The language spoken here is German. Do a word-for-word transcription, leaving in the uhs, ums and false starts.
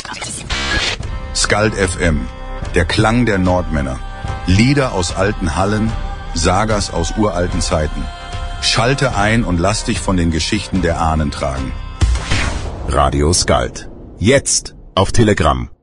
Skald F M, der Klang der Nordmänner. Lieder aus alten Hallen, Sagas aus uralten Zeiten. Schalte ein und lass dich von den Geschichten der Ahnen tragen. Radio Skald. Jetzt auf Telegram.